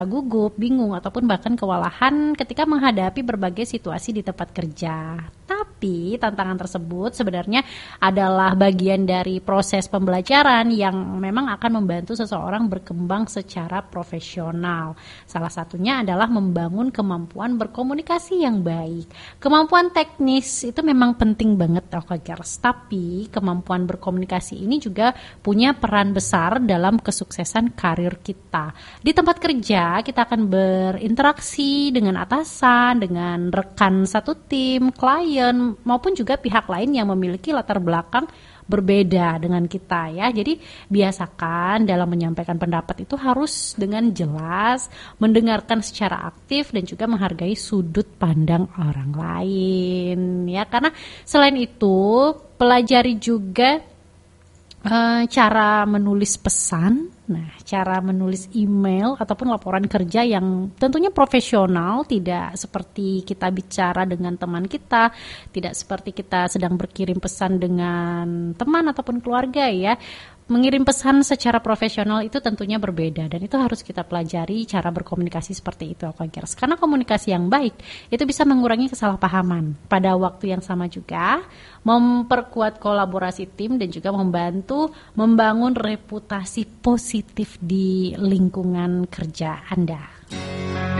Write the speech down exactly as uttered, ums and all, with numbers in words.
gugup, bingung, ataupun bahkan kewalahan ketika menghadapi berbagai situasi di tempat kerja. Tapi tantangan tersebut sebenarnya adalah bagian dari proses pembelajaran yang memang akan membantu seseorang berkembang secara profesional. Salah satunya adalah membangun kemampuan berkomunikasi yang baik. Kemampuan teknis itu memang penting banget, Talkers. Tapi kemampuan berkomunikasi ini juga punya peran besar dalam kesuksesan karir kita. Di tempat kerja, kita akan berinteraksi dengan atasan, dengan rekan satu tim, klien, maupun juga pihak lain yang memiliki latar belakang berbeda dengan kita ya. Jadi biasakan dalam menyampaikan pendapat itu harus dengan jelas, mendengarkan secara aktif dan juga menghargai sudut pandang orang lain ya. Karena selain itu, pelajari juga uh, cara menulis pesan. Nah, cara menulis email ataupun laporan kerja yang tentunya profesional, tidak seperti kita bicara dengan teman kita, tidak seperti kita sedang berkirim pesan dengan teman ataupun keluarga ya. Mengirim pesan secara profesional itu tentunya berbeda dan itu harus kita pelajari cara berkomunikasi seperti itu, Alkagers. Karena komunikasi yang baik itu bisa mengurangi kesalahpahaman. Pada waktu yang sama juga memperkuat kolaborasi tim dan juga membantu membangun reputasi positif di lingkungan kerja Anda.